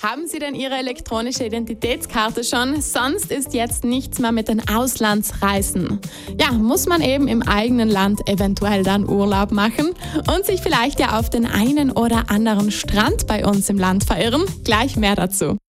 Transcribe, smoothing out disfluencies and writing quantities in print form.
Haben Sie denn Ihre elektronische Identitätskarte schon? Sonst ist jetzt nichts mehr mit den Auslandsreisen. Ja, muss man eben im eigenen Land eventuell dann Urlaub machen und sich vielleicht ja auf den einen oder anderen Strand bei uns im Land verirren? Gleich mehr dazu.